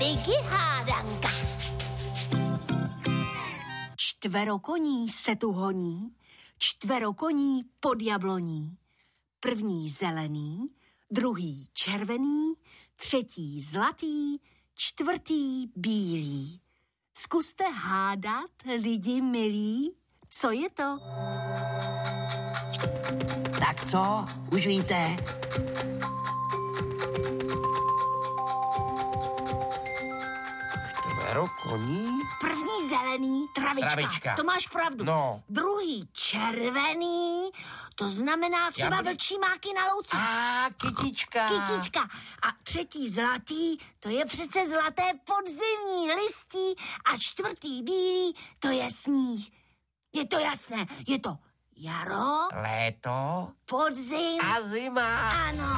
Figi hádanka. Čtverokoní se tu honí, čtverokoní pod jabloní. První zelený, druhý červený, třetí zlatý, čtvrtý bílý. Zkuste hádat, lidi milí, co je to? Tak co? Už víte? Čtverokoní? První zelený, travička. To máš pravdu. No. Druhý červený, to znamená třeba vlčí máky na louce. Kytička. A třetí zlatý, to je přece zlaté podzimní listí. A čtvrtý bílý, to je sníh. Je to jasné, je to jaro, Léto podzim a zima. Ano.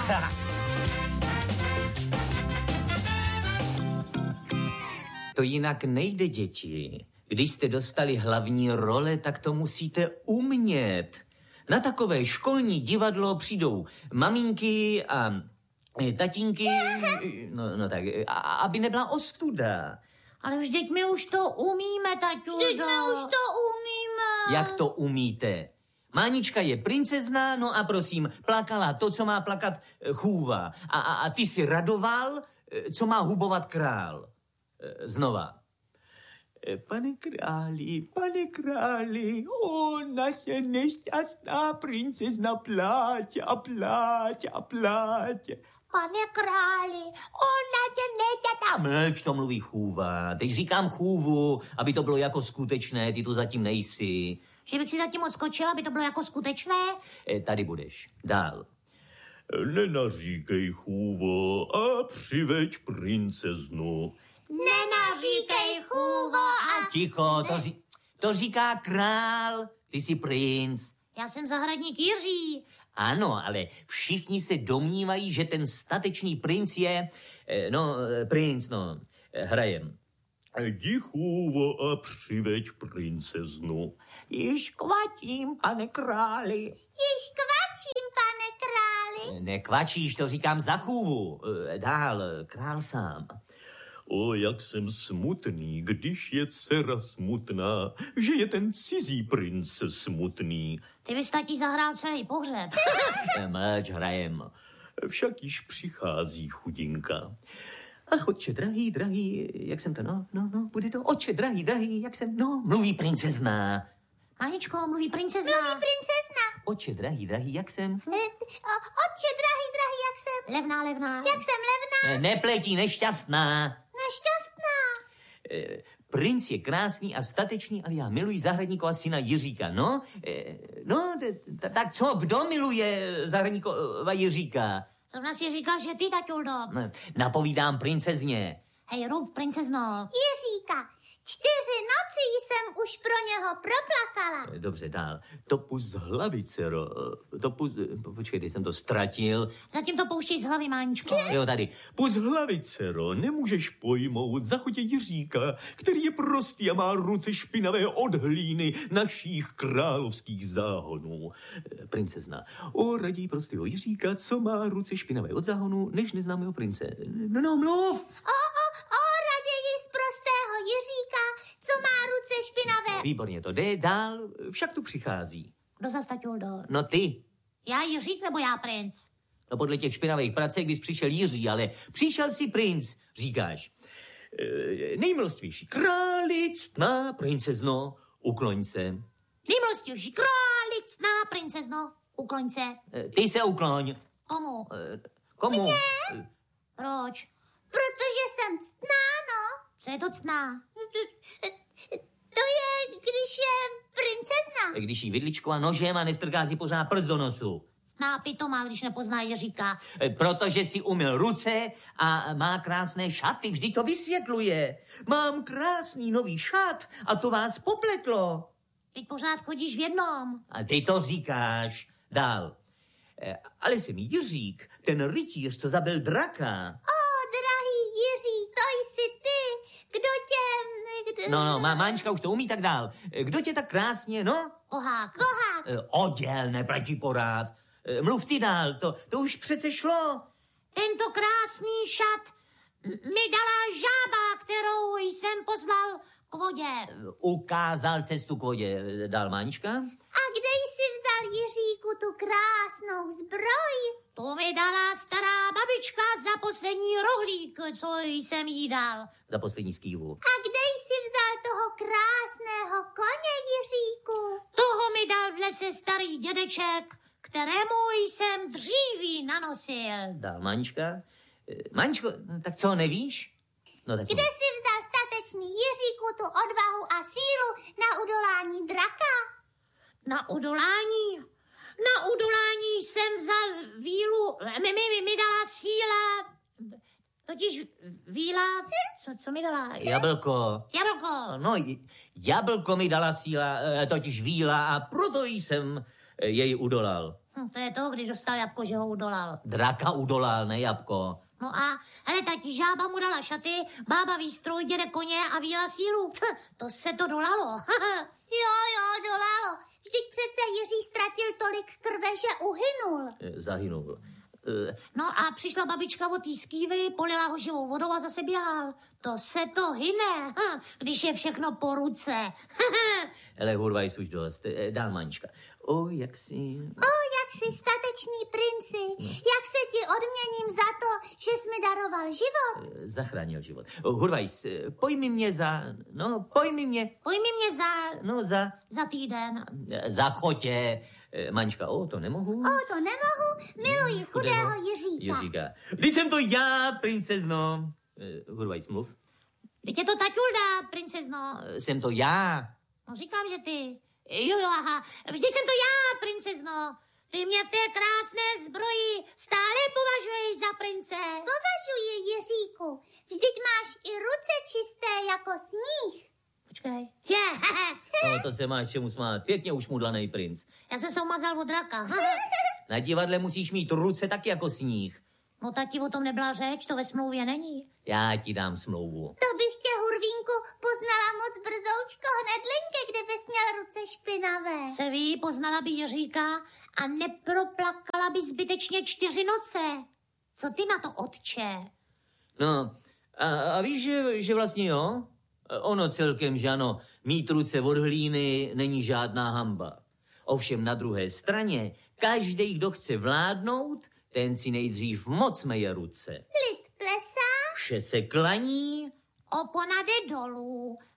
To jinak nejde, děti. Když jste dostali hlavní role, tak to musíte umět. Na takové školní divadlo přijdou maminky a tatínky, no tak, aby nebyla ostuda. Ale vždyť my už to umíme, taťuldo. Jak to umíte? Mánička je princezna, no a prosím, plakala to, co má plakat chůva. A ty si radoval, co má hubovat král. Znova. Pane králi, o naše nešťastná princezna pláče. Pane králi, ona tě nedětá. Mlč, to mluví chůva. Teď říkám chůvu, aby to bylo jako skutečné, ty tu zatím nejsi. Že bych si zatím odskočila, aby to bylo jako skutečné? Tady budeš. Dál. Nenaříkej, chůvo, a přiveď princeznu. Nenaříkej, chůvo, a... Ticho, to říká král, ty jsi princ. Já jsem zahradník Jiří. Ano, ale všichni se domnívají, že ten statečný princ je, hrajem. Jdi, chůvo, a přiveď princeznu. Již kvatím, pane králi. Nekvačíš, to říkám za chůvu. Dál, král sám. O, jak jsem smutný, když je dcera smutná, že je ten cizí princ smutný. Ty bys tatí zahrál celý pohřeb. Mlč, hrajem. Však již přichází chudinka. Ach, otče drahý, jak jsem to, bude to, otče drahý, jak jsem, mluví princezna. Aničko, mluví princezna. Otče drahý, jak jsem. Otče drahý, jak jsem. Levná. Jak jsem levná? Nepletí, nešťastná. Nešťastná. Princ je krásný a statečný, ale já miluji zahradníkova syna Jiříka, tak co, kdo miluje zahradníkova Jiříka? Zrovna si říkal, že ty, taťuldo. Napovídám princezně. Hej, Rub, princezno. Jiříka, 4 noci jsem už pro něho proplakala. Dobře, dál. To pus z hlavy, dcero. Počkej, teď jsem to ztratil. Zatím to pouštěj z hlavy, Máničko. Jo, tady. Pus z hlavy, dcero, nemůžeš pojmout za chutě Jiříka, který je prostý a má ruce špinavé od hlíny našich královských záhonů. Princezna. Raději prostého Jiříka, co má ruce špinavé od záhonu, než neznámého prince. No, mluv! Raději z prostého Jiříka, co má ruce špinavé. Výborně, to jde dál, však tu přichází. Kdo zas, taťuldo? No ty. Já Jiřík nebo já princ? No podle těch špinavých pracek bys přišel Jiří, ale přišel si princ, říkáš. Nejmilostvější králi, ctná princezno, ukloň se. Nejmilostvější králi, ctná princezno, ukloň se. Ty se ukloň. Komu? Komu? Mně? Proč? Protože jsem ctná, Co je to ctná? To je, když je princezna. Když jí vidličkova nožem a nestrká si pořád prst do nosu. Ctná pitomá, když nepozná Jiříka. Protože si umyl ruce a má krásné šaty, vždy to vysvětluje. Mám krásný nový šat a to vás popletlo. Teď pořád chodíš v jednom. A ty to říkáš. Dál. Ale jsem Jiřík, ten rytíř, co zabil draka. Drahý Jiří, to jsi ty. Kdo tě... Mánička už to umí, tak dál. Kdo tě tak krásně, Kohák. Oděl, neplatí porád. Mluv ty dál, to už přece šlo. Tento krásný šat mi dala žába, kterou jsem poslal k vodě. Ukázal cestu k vodě. Dál Mánička? A kde jsi vzal, Jiříku, tu krásnou zbroj? To mi dala stará babička za poslední rohlík, co jsem jí dal. Za poslední skývu. A kde jsi vzal toho krásného koně, Jiříku? Toho mi dal v lese starý dědeček, kterému jsem dříví nanosil. Dál Mánička? Máničko, tak co, nevíš? No tak Kde jsi vzal, statečný Jiříku, tu odvahu a sílu na udolání draka? Na udolání jsem vzal vílu, mi dala síla, totiž víla, co mi dala? Jablko. Jablko. No, jablko mi dala síla, totiž víla a proto jsem jej udolal. To je to, když dostal jabko, že ho udolal. Draka udolal, ne jabko. No a, hele, tati, žába mu dala šaty, bába výstroj, děde koně a víla sílu. To se to dolalo. Jo, dolalo. Vždyť přece Jiří ztratil tolik krve, že uhynul. Zahynul. No a přišla babička od té skývy, polila ho živou vodou a zase běhal. To se to hyne, když je všechno po ruce. Hele, Hurvajs, už dost. Dál Mánička. Jak Jak jsi, statečný princi. Jak se ti odměním za to, že jsi mi daroval život? Zachránil život. Hurvajs, pojmi mě za... Pojmi mě za týden. Za chotě. Mánička, to nemohu. To nemohu, miluji chudého Jiříka. Vždyť jsem to já, princezno. Hurvajs, mluv. Vždyť je to taťulda, princezno. Jsem to já. No říkám, že ty. Jo, aha. Vždyť jsem to já, princezno. Ty mě v té krásné zbroji stále považuješ za prince. Považuji, Jiříku. Vždyť máš i ruce čisté jako sníh. Počkej. To se máš čemu smát. Pěkně ušmudlanej princ. Já jsem se umazal od draka. Na divadle musíš mít ruce taky jako sníh. No tati, o tom nebyla řeč, to ve smlouvě není. Já ti dám smlouvu. To bych tě, Hurvínku, poznala moc brzoučko hnedlinke, kdybys měl ruce špinavé. Se ví, poznala by Jiříka a neproplakala by zbytečně 4 noce. Co ty na to, otče? No, a víš, že vlastně jo? Ono celkem, že ano, mít ruce od hlíny není žádná hamba. Ovšem na druhé straně, každý, kdo chce vládnout, ten si nejdřív moc meje ruce. Lid plesá. Vše se klaní. Opona jde dolů.